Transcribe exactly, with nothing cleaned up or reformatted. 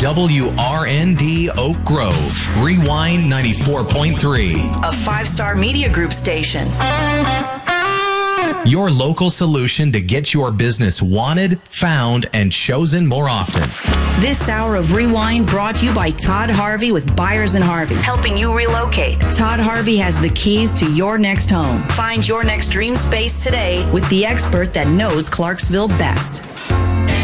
W R N D Oak Grove, Rewind ninety-four point three. A five-star media group station. Your local solution to get your business wanted, found, and chosen more often. This hour of Rewind brought to you by Todd Harvey with Buyers and Harvey, helping you relocate. Todd Harvey has the keys to your next home. Find your next dream space today with the expert that knows Clarksville best.